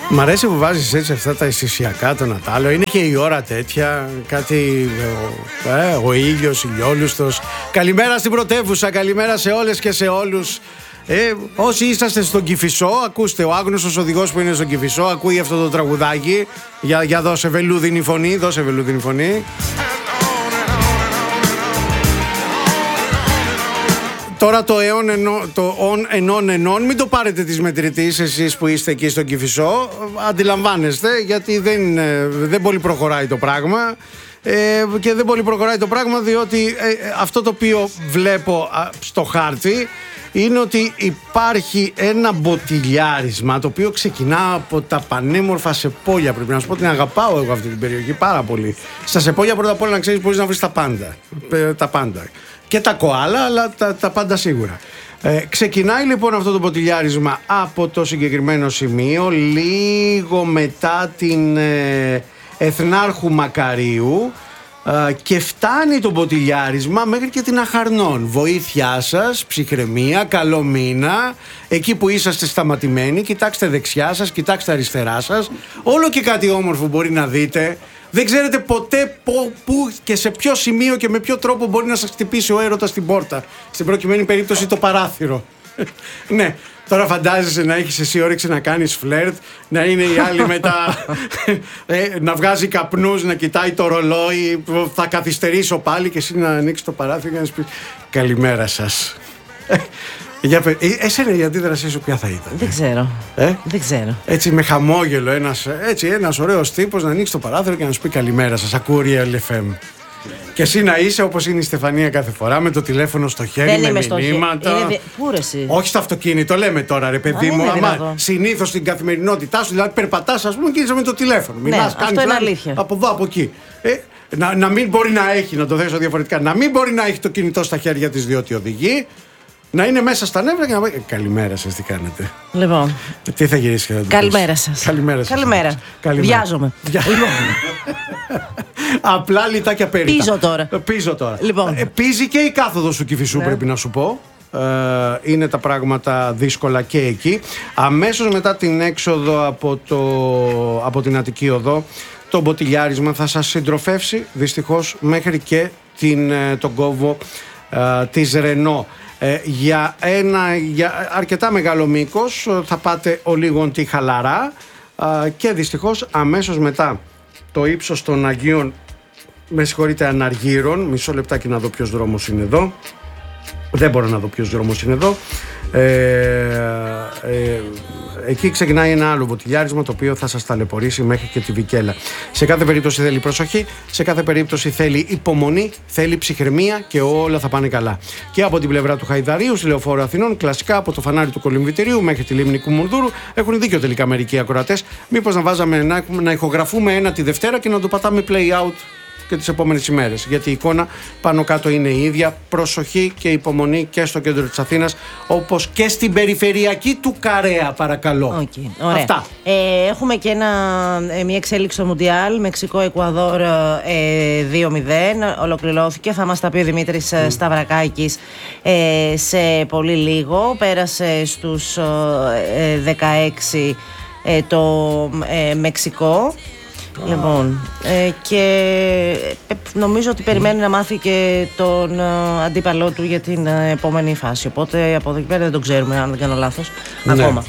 Μ' αρέσει που βάζεις έτσι αυτά τα αισθησιακά το Νατάλο. Είναι και η ώρα τέτοια. Κάτι. Ο ήλιος, ηλιόλουστος. Καλημέρα στην πρωτεύουσα. Καλημέρα σε όλες και σε όλους. Όσοι είσαστε στον Κηφισό, ακούστε. Ο άγνωστος οδηγός που είναι στον Κηφισό ακούει αυτό το τραγουδάκι. Για δώσε βελούδινη φωνή. Δώσε βελούδινη φωνή. Τώρα το ενών μην το πάρετε της μετρητής εσείς που είστε εκεί στον Κηφισό. Αντιλαμβάνεστε, γιατί δεν πολύ προχωράει το πράγμα. Και δεν πολύ προχωράει το πράγμα διότι αυτό το οποίο βλέπω στο χάρτη είναι ότι υπάρχει ένα μποτιλιάρισμα το οποίο ξεκινά από τα πανέμορφα Σεπόλια. Πρέπει να σου πω ότι αγαπάω εγώ αυτή την περιοχή πάρα πολύ. Στα Σεπόλια πρώτα απ' όλα να ξέρεις μπορείς να βρεις τα πάντα. Τα πάντα. Και τα κοάλα, αλλά τα πάντα σίγουρα. Ξεκινάει λοιπόν αυτό το μποτιλιάρισμα από το συγκεκριμένο σημείο, λίγο μετά την Εθνάρχου Μακαρίου, και φτάνει το μποτιλιάρισμα μέχρι και την Αχαρνών. Βοήθειά σας, ψυχραιμία, καλό μήνα. Εκεί που είσαστε σταματημένοι, κοιτάξτε δεξιά σας, κοιτάξτε αριστερά σας. Όλο και κάτι όμορφο μπορεί να δείτε. Δεν ξέρετε ποτέ πού και σε ποιο σημείο και με ποιο τρόπο μπορεί να σας χτυπήσει ο έρωτας στην πόρτα. Στην προκειμένη περίπτωση το παράθυρο. Ναι, τώρα φαντάζεσαι να έχεις εσύ όρεξη να κάνεις φλερτ, να είναι η άλλη μετά να βγάζει καπνούς, να κοιτάει το ρολόι, θα καθυστερήσω πάλι και εσύ να ανοίξεις το παράθυρο και να σου πεις καλημέρα σας. Εσένα η αντίδρασή σου ποια θα ήταν? Δεν ξέρω. Δεν ξέρω. Έτσι με χαμόγελο ένας ωραίος τύπος να ανοίξει το παράθυρο και να σου πει καλημέρα σας, ακούω Real FM. Και εσύ να είσαι όπως είναι η Στεφανία κάθε φορά, με το τηλέφωνο στο χέρι, με μηνύματα. Πού ρε εσύ? Όχι στο αυτοκίνητο, λέμε τώρα ρε παιδί μου. Συνήθως στην καθημερινότητά σου, δηλαδή περπατάς, ας πούμε, και είσαι με το τηλέφωνο. Μιλάς, αυτό είναι αλήθεια. Από εδώ, από εκεί. Να μην μπορεί να έχει, να το θέσω διαφορετικά, να μην μπορεί να έχει το κινητό στα χέρια της διότι οδηγεί. Να είναι μέσα στα νεύρα και να πει καλημέρα σας, τι κάνετε? Λοιπόν. Τι θα γυρίσει και να καλημέρα σας. Καλημέρα. Βιάζομαι. Απλά λιτάκια περίτα. Πίζω τώρα. Λοιπόν. Πίζει και η κάθοδος του Κηφισού, πρέπει να σου πω. Είναι τα πράγματα δύσκολα και εκεί. Αμέσως μετά την έξοδο από την Αττική Οδό, το μποτιλιάρισμα θα σας συντροφεύσει δυστυχώς μέχρι και τον κόβο της Ρενό. Για αρκετά μεγάλο μήκος θα πάτε ολίγον τη χαλαρά και δυστυχώς αμέσως μετά το ύψος των Αγίων, με συγχωρείτε, Αναργύρων. Μισό λεπτάκι να δω ποιος δρόμος είναι εδώ. Δεν μπορώ να δω ποιος δρόμος είναι εδώ. Εκεί ξεκινάει ένα άλλο μποτιλιάρισμα το οποίο θα σας ταλαιπωρήσει μέχρι και τη Βικέλα. Σε κάθε περίπτωση θέλει προσοχή, σε κάθε περίπτωση θέλει υπομονή, θέλει ψυχραιμία και όλα θα πάνε καλά. Και από την πλευρά του Χαϊδαρίου, στη Λεωφόρο Αθηνών, κλασικά από το φανάρι του Κολυμβητηρίου μέχρι τη λίμνη Κουμουνδούρου, έχουν δίκιο τελικά μερικοί ακροατές. Μήπως να βάζαμε να ηχογραφούμε ένα τη Δευτέρα και να το πατάμε play out και τις επόμενες ημέρες, γιατί η εικόνα πάνω κάτω είναι η ίδια. Προσοχή και υπομονή και στο κέντρο της Αθήνας, όπως και στην περιφερειακή του Καρέα, παρακαλώ. Ωραία. Αυτά. Έχουμε και μια εξέλιξη στο Μουντιάλ, Μεξικό-Εκουαδόρ 2-0, ολοκληρώθηκε, θα μας τα πει ο Δημήτρης Σταυρακάκης σε πολύ λίγο. Πέρασε στους 16 το Μεξικό. Λοιπόν, και νομίζω ότι περιμένει να μάθει και τον αντίπαλό του για την επόμενη φάση. Οπότε από εδώ και πέρα δεν τον ξέρουμε, αν δεν κάνω λάθος, ακόμα.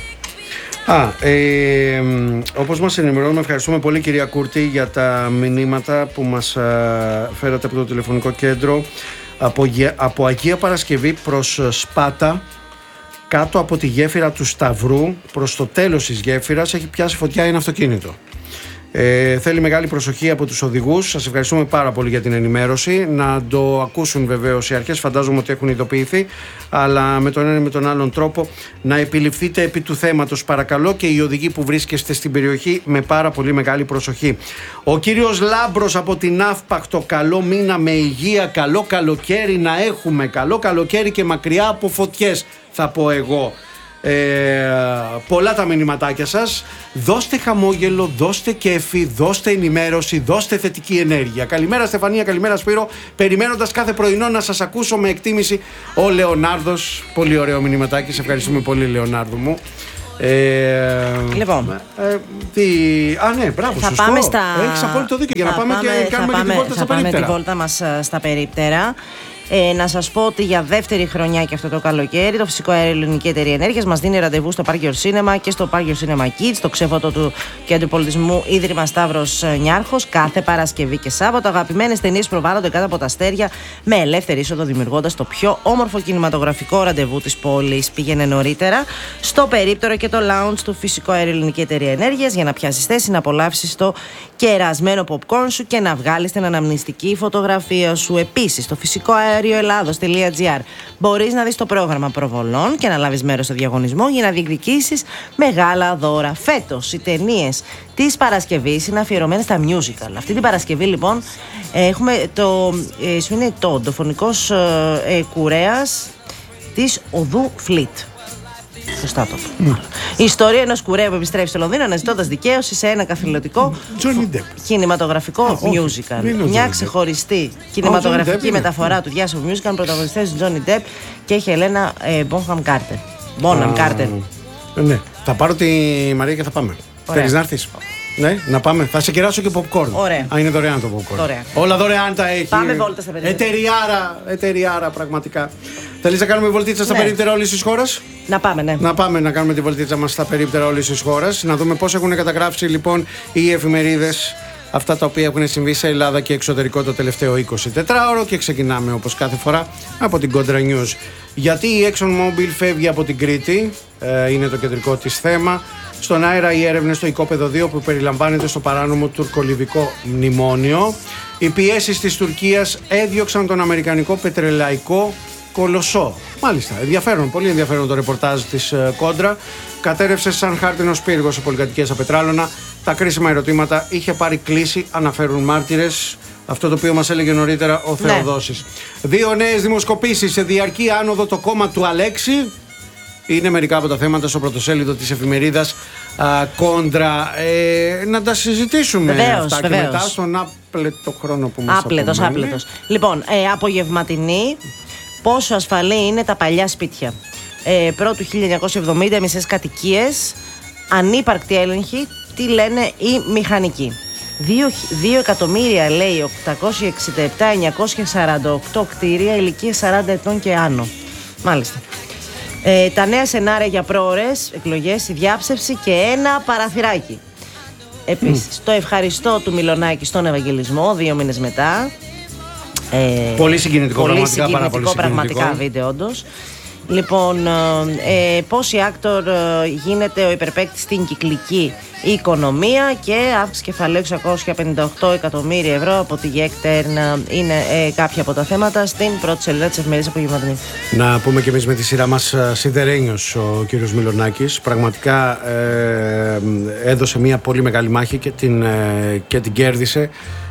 Όπως μας ενημερώνουμε, ευχαριστούμε πολύ κυρία Κούρτη για τα μηνύματα που μας φέρατε από το τηλεφωνικό κέντρο. Από Αγία Παρασκευή προς Σπάτα, κάτω από τη γέφυρα του Σταυρού, προς το τέλος της γέφυρας, έχει πιάσει φωτιά ένα αυτοκίνητο. Θέλει μεγάλη προσοχή από τους οδηγούς. Σας ευχαριστούμε πάρα πολύ για την ενημέρωση. Να το ακούσουν βεβαίως οι αρχές, φαντάζομαι ότι έχουν ειδοποιηθεί, αλλά με τον ένα ή με τον άλλον τρόπο να επιληφθείτε επί του θέματος, παρακαλώ, και οι οδηγοί που βρίσκεστε στην περιοχή με πάρα πολύ μεγάλη προσοχή. Ο κύριος Λάμπρος από την Αύπαχτο, καλό μήνα με υγεία, καλό καλοκαίρι να έχουμε, καλό καλοκαίρι και μακριά από φωτιές, θα πω εγώ. Πολλά τα μηνυματάκια σας. Δώστε χαμόγελο, δώστε κέφι, δώστε ενημέρωση, δώστε θετική ενέργεια. Καλημέρα Στεφανία, καλημέρα Σπύρο. Περιμένοντας κάθε πρωινό να σας ακούσω με εκτίμηση. Ο Λεωνάρδος, πολύ ωραίο μηνυματάκι. Σε ευχαριστούμε πολύ Λεωνάρδο μου. Λοιπόν. Ναι, μπράβο, θα σωστό. Πάμε στα... Έχεις απόλυτο δίκιο. Για να πάμε και κάνουμε και τη βόλτα στα περίπτερα. Τη βόλτα μας στα περίπτερα. Να σας πω ότι για δεύτερη χρονιά και αυτό το καλοκαίρι το Φυσικό Αέριο Ελληνική Εταιρεία Ενέργειας μας δίνει ραντεβού στο Park Your Cinema και στο Park Your Cinema Kids, το ξέφωτο του Κέντρου Πολιτισμού Ίδρυμα Σταύρος Νιάρχος, κάθε Παρασκευή και Σάββατο. Αγαπημένες ταινίες προβάλλονται κάτω από τα αστέρια με ελεύθερη είσοδο, δημιουργώντας το πιο όμορφο κινηματογραφικό ραντεβού της πόλης. Πήγαινε νωρίτερα στο περίπτερο και το lounge του Φυσικό Αέριο Ελληνική Εταιρεία Ενέργειας για να πιάσεις θέση, να απολαύσεις το κερασμένο popcorn σου και να βγάλεις την αναμνηστική φωτογραφία σου. Επίσης, το Φυσικό Ελλάδος.gr μπορείς να δεις το πρόγραμμα προβολών και να λάβεις μέρος στο διαγωνισμό για να διεκδικήσεις μεγάλα δώρα. Φέτος οι ταινίες της Παρασκευής είναι αφιερωμένες στα musical. Αυτή την Παρασκευή λοιπόν έχουμε το φωνικός κουρέας της Οδού Φλίτ. Σωστά το πω. Η ιστορία ενός κουρέα που επιστρέφει στο Λονδίνο αναζητώντας δικαίωση σε ένα καθηλωτικό κινηματογραφικό musical. Μια ξεχωριστή κινηματογραφική μεταφορά του διάσημου musical, πρωταγωνιστές Τζόνι Ντεπ και Χελένα Μπόνχαμ Κάρτερ. Μπόναμ Κάρτερ. Ναι, θα πάρω τη Μαρία και θα πάμε. Θέλεις να έρθεις? Ναι, να πάμε. Θα σε κεράσω και popcorn. Ωραία. Είναι δωρεάν το popcorn. Ωραία. Όλα δωρεάν τα έχει. Πάμε βόλτα στα περίπτερα. Εταιριάρα πραγματικά. Θέλεις να κάνουμε βολτίτσα στα περίπτερα όλης της χώρας? Να πάμε, ναι. Να πάμε να κάνουμε τη βολτίτσα μας στα περίπτερα όλης της χώρας. Να δούμε πώς έχουν καταγράψει λοιπόν οι εφημερίδες αυτά τα οποία έχουν συμβεί σε Ελλάδα και εξωτερικό το τελευταίο 24ωρο. Και ξεκινάμε όπως κάθε φορά από την Contra News. Γιατί η ExxonMobil φεύγει από την Κρήτη, είναι το κεντρικό της θέμα. Στον αέρα οι έρευνες στο οικόπεδο 2 που περιλαμβάνεται στο παράνομο τουρκολιβικό μνημόνιο. Οι πιέσεις της Τουρκίας έδιωξαν τον αμερικανικό πετρελαϊκό κολοσσό. Μάλιστα, ενδιαφέρον, πολύ ενδιαφέρον το ρεπορτάζ της Κόντρα. Κατέρευσε σαν χάρτινος πύργος σε πολυκατοικίες απετράλωνα. Τα κρίσιμα ερωτήματα είχε πάρει κλίση, αναφέρουν μάρτυρες. Αυτό το οποίο μας έλεγε νωρίτερα ο Θεοδόσης. 2 νέες δημοσκοπήσεις σε διαρκή άνοδο το κόμμα του Αλέξη. Είναι μερικά από τα θέματα στο πρωτοσέλιδο της εφημερίδας Κόντρα. Να τα συζητήσουμε αυτά και μετά στον άπλετο χρόνο που μας απομένει. Άπλετος. Λοιπόν, απογευματινή. Πόσο ασφαλή είναι τα παλιά σπίτια. Πρώτου 1970, μισές κατοικίες, ανύπαρκτη έλεγχη, τι λένε οι μηχανικοί. 2 εκατομμύρια λέει 867.948 κτίρια ηλικία 40 ετών και άνω. Μάλιστα. Τα νέα σενάρια για πρόορες εκλογές, η διάψευση και ένα παραθυράκι. Επίσης, το ευχαριστώ του Μιλονάκη στον Ευαγγελισμό 2 μήνες μετά. Πολύ συγκινητικό, πραγματικά βίντεο όντως. Λοιπόν, πώς η Άκτορ γίνεται ο υπερπαίκτης στην κυκλική οικονομία και αύξηση κεφαλαίου 658 εκατομμύρια ευρώ από τη Γέκτερν είναι κάποια από τα θέματα στην πρώτη σελίδα της εφημερίδας απογευματινής. Να πούμε και εμείς με τη σειρά μας σιδερένιος ο κύριος Μιλονάκης. Πραγματικά έδωσε μια πολύ μεγάλη μάχη και την κέρδισε.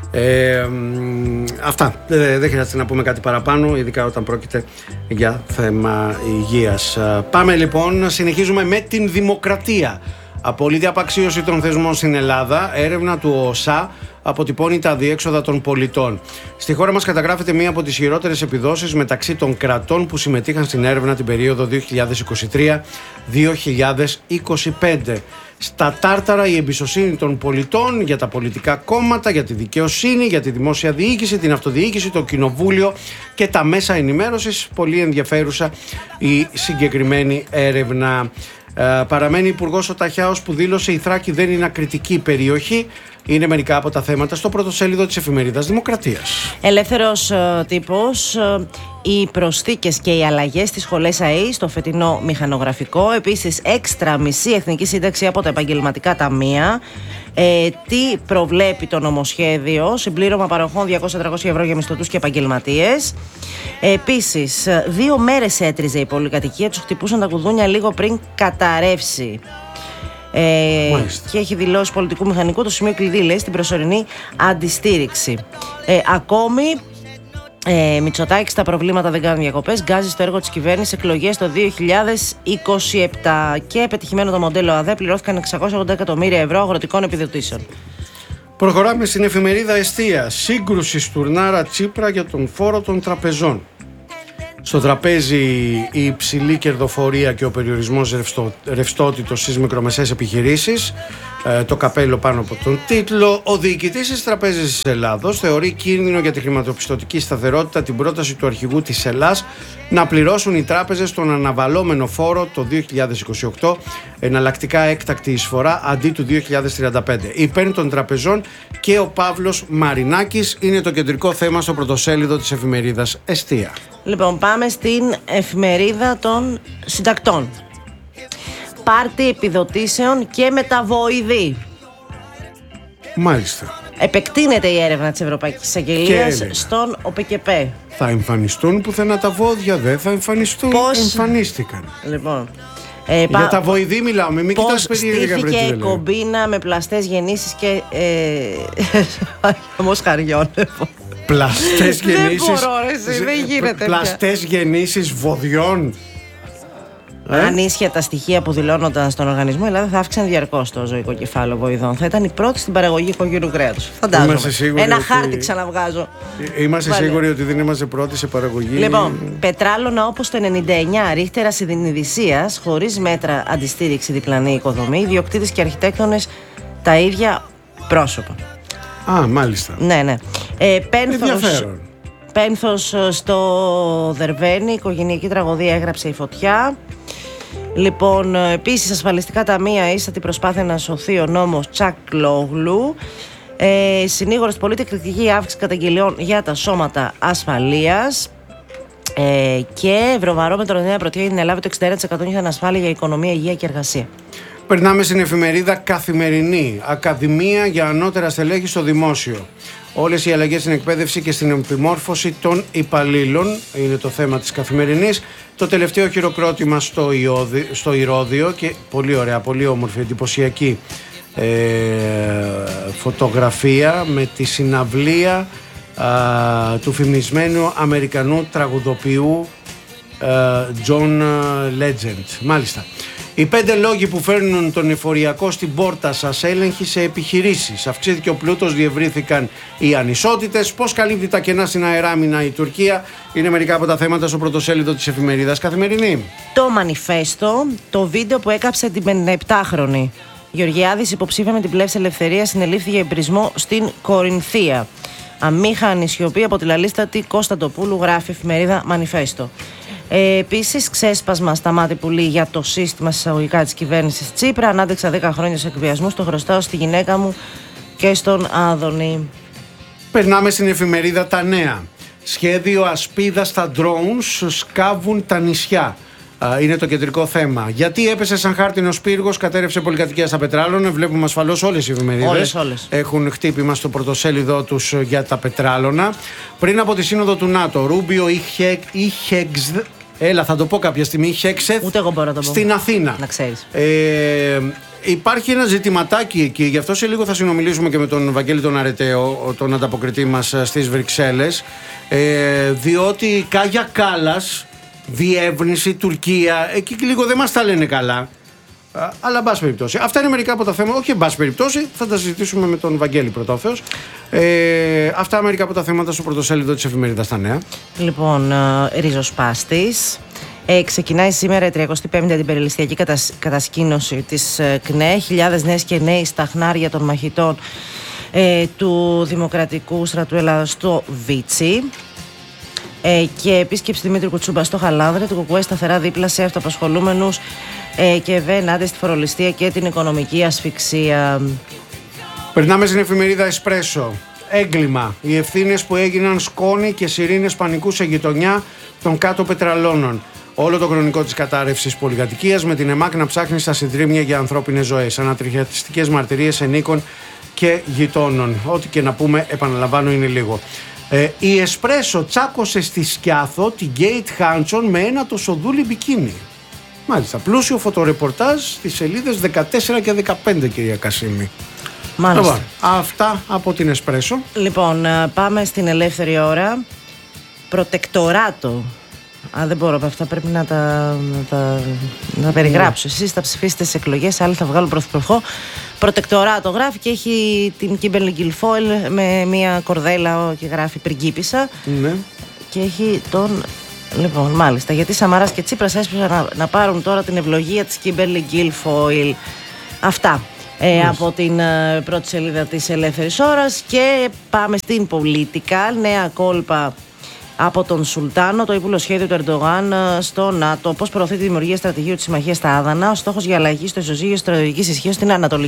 Αυτά. Δεν χρειάζεται να πούμε κάτι παραπάνω, ειδικά όταν πρόκειται για θέμα υγείας. Πάμε λοιπόν, συνεχίζουμε με την δημοκρατία. Απόλυτη απαξίωση των θεσμών στην Ελλάδα. Έρευνα του ΟΣΑ αποτυπώνει τα αδιέξοδα των πολιτών. Στη χώρα μας καταγράφεται μία από τις χειρότερες επιδόσεις μεταξύ των κρατών που συμμετείχαν στην έρευνα την περίοδο 2023-2025. Στα τάρταρα η εμπιστοσύνη των πολιτών για τα πολιτικά κόμματα, για τη δικαιοσύνη, για τη δημόσια διοίκηση, την αυτοδιοίκηση, το κοινοβούλιο και τα μέσα ενημέρωσης. Πολύ ενδιαφέρουσα η συγκεκριμένη έρευνα. Παραμένει υπουργός ο Ταχιάος που δήλωσε η Θράκη δεν είναι ακριτική περιοχή. Είναι μερικά από τα θέματα στο πρωτοσέλιδο της εφημερίδας Δημοκρατίας. Ελεύθερος τύπος. Οι προσθήκες και οι αλλαγές στις σχολές ΑΕΗ στο φετινό μηχανογραφικό. Επίσης έξτρα μισή εθνική σύνταξη από τα επαγγελματικά ταμεία. Τι προβλέπει το νομοσχέδιο? Συμπλήρωμα παροχών 200-300 ευρώ για μισθωτούς και επαγγελματίες. Επίσης 2 μέρες έτριζε η πολυκατοικία, τους χτυπούσαν τα κουδούνια λίγο πριν καταρρεύσει. Και έχει δηλώσει πολιτικού μηχανικού το σημείο κλειδί, λέει, στην προσωρινή αντιστήριξη. Ακόμη Μητσοτάκης, τα προβλήματα δεν κάνουν διακοπές. Γκάζει στο έργο της κυβέρνησης, εκλογές το 2027. Και πετυχημένο το μοντέλο ΑΔΕ, πληρώθηκαν 680 εκατομμύρια ευρώ αγροτικών επιδοτήσεων. Προχωράμε στην εφημερίδα Εστία. Σύγκρουση Στουρνάρα Τσίπρα για τον φόρο των τραπεζών. Στο τραπέζι η υψηλή κερδοφορία και ο περιορισμός ρευστότητος στις μικρομεσαίες επιχειρήσεις. Το καπέλο πάνω από τον τίτλο. Ο διοικητής της Τραπέζης της Ελλάδος θεωρεί κίνδυνο για τη χρηματοπιστωτική σταθερότητα την πρόταση του αρχηγού της Ελλάς να πληρώσουν οι τράπεζες τον αναβαλώμενο φόρο το 2028, εναλλακτικά έκτακτη εισφορά αντί του 2035. Υπέρ των τραπεζών και ο Παύλος Μαρινάκης είναι το κεντρικό θέμα στο πρωτοσέλιδο της εφημερίδας Εστία. Λοιπόν, πάμε στην εφημερίδα των συντακτών. Πάρτι επιδοτήσεων και μεταβοηδή. Μάλιστα. Επεκτείνεται η έρευνα της Ευρωπαϊκής Εισαγγελίας στον ΟΠΚΠ. Θα εμφανιστούν πουθενά τα βόδια, δεν θα εμφανιστούν. Εμφανίστηκαν. Λοιπόν, για τα βοηδή μιλάμε, μην κοιτάς περίεργα. Πώς στήθηκε η κομπίνα με πλαστές γεννήσεις και μοσχαριών. Πλαστές γεννήσεις. Δεν μπορώ, δεν γίνεται. Πλαστές γεννήσεις βοδιών. Αν ίσχυε τα στοιχεία που δηλώνονταν στον οργανισμό, η Ελλάδα θα αύξανε διαρκώς το ζωικό κεφάλαιο βοηδών. Θα ήταν η πρώτη στην παραγωγή οικογενού κρέατος. Φαντάζομαι. Ένα χάρτη ξαναβγάζω. Είμαστε σίγουροι ότι δεν είμαστε πρώτοι σε παραγωγή. Λοιπόν, πετράλωνα όπως το 99, ρίχτερα συνειδησίας, χωρίς μέτρα αντιστήριξη διπλανή οικοδομή, ιδιοκτήτες και αρχιτέκτονες τα ίδια πρόσωπα. Α, μάλιστα. Ναι. Πένθος στο Δερβαίνι, οικογενειακή τραγωδία έγραψε η φωτιά. Λοιπόν, επίσης ασφαλιστικά ταμεία, ίστατη προσπάθεια να σωθεί ο νόμος Τσακλόγλου. Συνήγορος πολίτη, κριτική αύξηση καταγγελιών για τα σώματα ασφαλείας. Και Ευρωβαρόμετρο νέα προτείνει την Ελλάδα το 61% για ανασφάλεια για οικονομία, υγεία και εργασία. Περνάμε στην εφημερίδα Καθημερινή. Ακαδημία για ανώτερα στελέχη στο δημόσιο. Όλες οι αλλαγές στην εκπαίδευση και στην επιμόρφωση των υπαλλήλων είναι το θέμα της Καθημερινής. Το τελευταίο χειροκρότημα στο Ηρώδειο και πολύ ωραία, πολύ όμορφη, εντυπωσιακή φωτογραφία με τη συναυλία του φημισμένου Αμερικανού τραγουδοποιού John Legend. Μάλιστα. Οι 5 λόγοι που φέρνουν τον εφοριακό στην πόρτα σας, έλεγχη σε επιχειρήσεις. Αυξήθηκε ο πλούτος, διευρύθηκαν οι ανισότητες. Πώς καλύπτει τα κενά στην αεράμινα η Τουρκία, είναι μερικά από τα θέματα στο πρωτοσέλιδο της εφημερίδας Καθημερινή. Το μανιφέστο, το βίντεο που έκαψε την 57χρονη. Γεωργιάδης, υποψήφια με την Πλεύση Ελευθερία, συνελήφθη για εμπρισμό στην Κορινθία. Αμήχανη σιωπή από τη λαλίστατη Κωνσταντοπούλου, γράφει εφημερίδα Μανιφέστο. Επίσης, ξέσπασμα στα μάτι πουλί για το σύστημα εισαγωγικά της κυβέρνησης Τσίπρα. Αν άντεξα 10 χρόνια σε εκβιασμούς, το χρωστάω στη γυναίκα μου και στον Άδωνη. Περνάμε στην εφημερίδα Τα Νέα. Σχέδιο ασπίδα στα drones, σκάβουν τα νησιά. Είναι το κεντρικό θέμα. Γιατί έπεσε σαν χάρτινος πύργος, κατέρευσε πολυκατοικία στα Πετράλωνα. Βλέπουμε ασφαλώς όλες οι εφημερίδες έχουν χτύπημα στο πρωτοσέλιδό τους για τα Πετράλωνα. Πριν από τη σύνοδο του ΝΑΤΟ, Ρούμπιο είχε έλα, θα το πω κάποια στιγμή. Είχε ούτε εγώ μπορώ να το πω. Στην Αθήνα. Να ξέρεις. Υπάρχει ένα ζητηματάκι εκεί, γι' αυτό σε λίγο θα συνομιλήσουμε και με τον Βαγγέλη τον Αρεταίο, τον ανταποκριτή μας στις Βρυξέλλες. Διότι Κάγια Κάλλας, διεύρυνση, Τουρκία, εκεί λίγο δεν μας τα λένε καλά. Αλλά εν πάση περιπτώσει. Αυτά είναι μερικά από τα θέματα. Όχι εν πάση περιπτώσει, θα τα συζητήσουμε με τον Βαγγέλη πρώτα ο Θεός. Αυτά μερικά από τα θέματα στο πρωτοσέλιδο της εφημερίδας Τα Νέα. Λοιπόν, ριζοσπάστης. Ξεκινάει σήμερα η 35η αντιπεριληστιακή κατασκήνωση της ΚΝΕ. Χιλιάδες νέες και νέοι στα χνάρια των μαχητών του Δημοκρατικού Στρατού Ελλάδος στο Βίτσι. Και επίσκεψη Δημήτρη Κουτσούμπα στο Χαλάνδρη, του ΚΚΕ σταθερά δίπλα σε αυτοαπασχολούμενους και ενάντια στη φορολιστία και την οικονομική ασφυξία. Περνάμε στην εφημερίδα Εσπρέσο. Έγκλημα. Οι ευθύνες που έγιναν σκόνη και σιρήνες πανικού σε γειτονιά των κάτω Πετραλώνων. Όλο το χρονικό της κατάρρευσης πολυκατοικίας, με την ΕΜΑΚ να ψάχνει στα συντρίμμια για ανθρώπινες ζωές. Ανατριχιαστικές μαρτυρίες ενίκων και γειτόνων. Ό,τι και να πούμε, επαναλαμβάνω, είναι λίγο. Η Εσπρέσο τσάκωσε στη Σκιάθο την Γκέιτ Χάντσον με ένα το σοδούλι μπικίνι. Μάλιστα, πλούσιο φωτορεπορτάζ στις σελίδες 14 και 15, κυρία Κασίμη. Μάλιστα. Λοιπόν, αυτά από την Εσπρέσο. Λοιπόν, πάμε στην ελεύθερη ώρα. Προτεκτοράτο. Δεν μπορώ, αυτά πρέπει να τα περιγράψω. Εσείς θα ψηφίσετε στις εκλογές, άλλοι θα βγάλουν πρωθυπουργό. Προτεκτοράτο γράφει και έχει την Κίμπερλι Γκιλφόιλ με μια κορδέλα και γράφει πριγκίπισσα. Ναι. Και έχει τον Λοιπόν, μάλιστα. Γιατί Σαμαράς και Τσίπρας έσπευσαν να πάρουν τώρα την ευλογία της Κίμπερλι Γκίλφοιλ. Αυτά από την πρώτη σελίδα της Ελεύθερης Ώρας. Και πάμε στην Πολιτικά. Νέα κόλπα από τον Σουλτάνο, το ύπουλο σχέδιο του Ερντογάν στο ΝΑΤΟ. Πώς προωθεί τη δημιουργία στρατηγίου της συμμαχίας στα Άδανα. Ο στόχος για αλλαγή στο ισοζύγιο στρατηγικής ισχύως στην Ανατολική